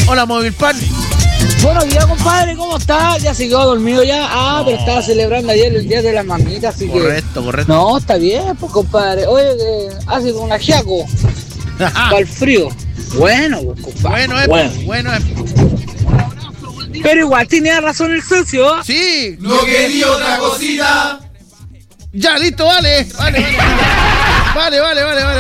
Hola, Móvil Pan. Buenos días, compadre, ¿cómo está? ¿Ya se quedó dormido ya? Pero estaba celebrando ayer el día de la mamita, así Correcto. No, está bien, pues, compadre. Oye, hace con ajiaco para el frío. Bueno, pues, compadre. Bueno es. Pero igual tenía razón el socio. Sí. No quería otra cosita. Ya, listo, vale. Vale.